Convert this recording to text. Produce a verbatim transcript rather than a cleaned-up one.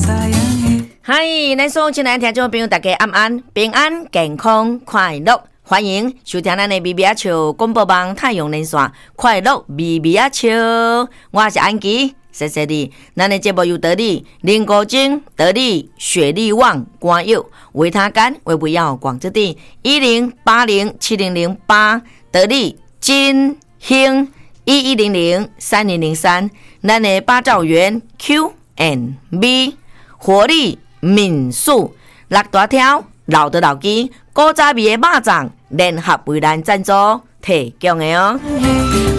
嗨，咱所有亲爱的听众朋友，大家安安，平安健康快乐，欢迎收听咱的咪咪啊笑广播网太阳连线，快乐咪咪啊笑，我是安琪。谢谢你，咱的节目由得力、林国晶、得力、雪力旺、光佑、维他干、维维药、广之地一零八零七零零八，得力金兴一一零零三零零三，咱的八兆元 Q and B 活力。民宿六大条老的老鸡古早味的肉粽联合为咱赞助提供的哦。